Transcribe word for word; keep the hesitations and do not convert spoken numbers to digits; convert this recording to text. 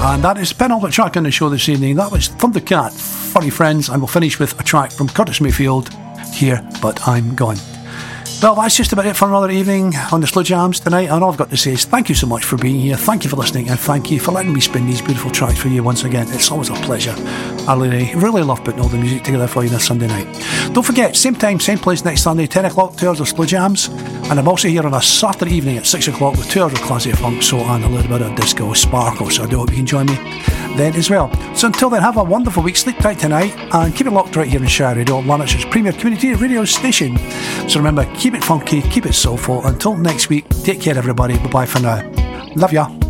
And that is the penultimate track on the show this evening. That was Thundercat, Furry Friends, and we'll finish with a track from Curtis Mayfield, Here But I'm Gone. Well, that's just about it for another evening on the Slow Jams tonight, and all I've got to say is thank you so much for being here, thank you for listening, and thank you for letting me spin these beautiful tracks for you once again. It's always a pleasure. I really, really love putting all the music together for you this Sunday night. Don't forget, same time, same place next Sunday, ten o'clock, two hours of Slow Jams, and I'm also here on a Saturday evening at six o'clock with two hours of classic funk, so and a little bit of disco sparkle, so I do hope you can join me then as well. So until then, have a wonderful week, sleep tight tonight, and keep it locked right here in Shire Radio, Lanarkshire's premier community radio station. So remember, keep it funky, keep it soulful. Until next week, take care everybody, bye bye for now. Love ya.